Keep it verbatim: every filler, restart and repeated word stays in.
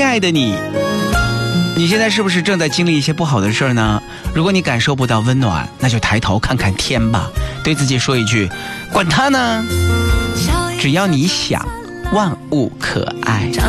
亲爱的你，你现在是不是正在经历一些不好的事儿呢？如果你感受不到温暖，那就抬头看看天吧，对自己说一句，管他呢，只要你想，万物可爱。